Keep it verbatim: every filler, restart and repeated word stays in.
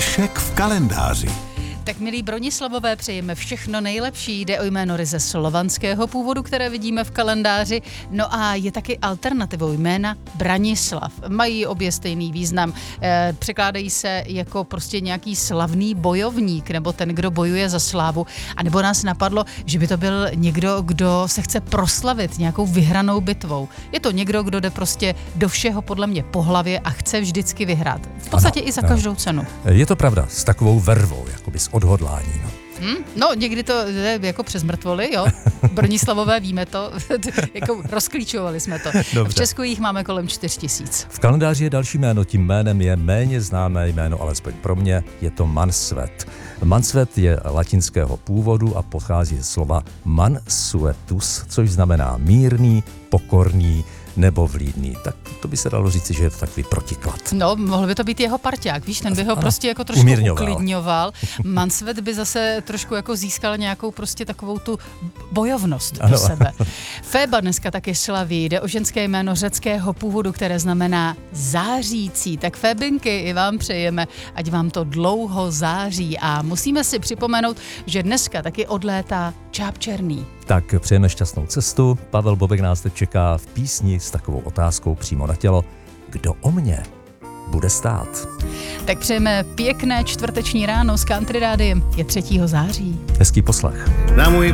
Dnešek v kalendáři. Tak milí Bronislavové, přejeme všechno nejlepší. Jde o jméno ryze slovanského původu, které vidíme v kalendáři. No a je taky alternativou jména Branislav. Mají obě stejný význam. E, překládají se jako prostě nějaký slavný bojovník, nebo ten, kdo bojuje za slávu. A nebo nás napadlo, že by to byl někdo, kdo se chce proslavit nějakou vyhranou bitvou. Je to někdo, kdo jde prostě do všeho podle mě po hlavě a chce vždycky vyhrát. V podstatě ano, i za každou ano. cenu. Je to pravda, s takovou vervou, jakoby s odhodláním. Hmm? No, někdy to je jako přes mrtvoly, jo. Bronislavové víme to, jako rozklíčovali jsme to. Dobře. V Česku jich máme kolem čtyři tisíce. V kalendáři je další jméno, tím jménem je méně známé jméno, alespoň pro mě, je to Mansvet. Mansvet je latinského původu a pochází ze slova mansuetus, což znamená mírný, pokorný nebo vlídný. Tak to by se dalo říci, že je to takový protiklad. No, mohl by to být jeho parťák, víš, ten by ho ano, prostě jako trošku umírňoval. uklidňoval. Mansvet by zase trošku jako získal nějakou prostě takovou tu bojovnost ano. do sebe. Féba dneska taky slaví, jde o ženské jméno řeckého původu, které znamená zářící. Tak Fébinky i vám přejeme, ať vám to dlouho září. A musíme si připomenout, že dneska taky odlétá Čáp černý. Tak přejeme šťastnou cestu. Pavel Bobek nás teď čeká v písni s takovou otázkou přímo na tělo. Kdo o mě bude stát? Tak přejeme pěkné čtvrteční ráno s Country Rádiem. Je třetího září. Hezký poslech. Na můj